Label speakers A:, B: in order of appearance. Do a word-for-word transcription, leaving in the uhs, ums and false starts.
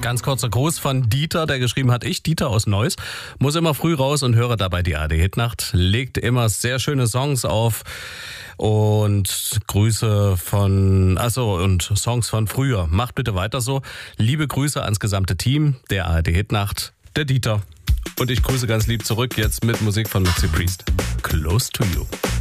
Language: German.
A: Ganz kurzer Gruß von Dieter, der geschrieben hat, ich, Dieter aus Neuss, muss immer früh raus und höre dabei die A R D-Hitnacht, legt immer sehr schöne Songs auf und Grüße von, achso, und Songs von früher. Macht bitte weiter so. Liebe Grüße ans gesamte Team der A R D-Hitnacht, der Dieter. Und ich grüße ganz lieb zurück jetzt mit Musik von Maxi Priest. Close to You.